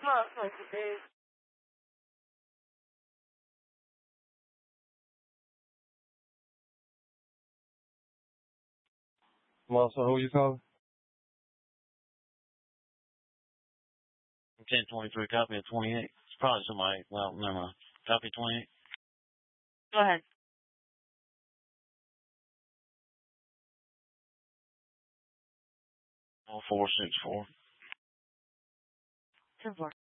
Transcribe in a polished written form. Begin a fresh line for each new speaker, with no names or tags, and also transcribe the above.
Well, so who you calling?
1023, copy of 28. It's probably somebody, well, never mind. Copy 28.
Go ahead.
0464.
10-4.